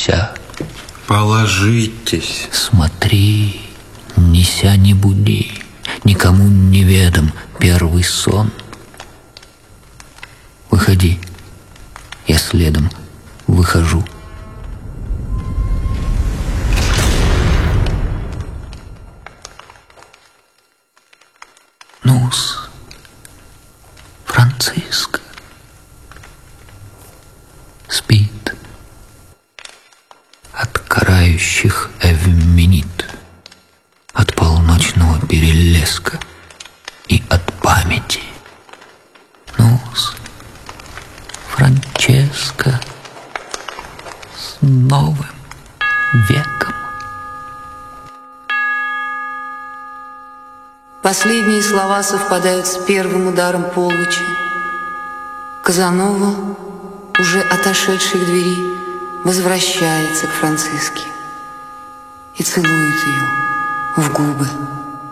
ложися. Положитесь. Смотри, неся не буди, никому неведом первый сон. Выходи, я следом выхожу. Ну-с, Франциска спит, от карающих эвменит, от полночного перелеска и от памяти. Ну-с, Франческа, с новым веком. Последние слова совпадают с первым ударом полночи. Казанова, уже отошедший к двери, возвращается к Франциске и целует ее в губы.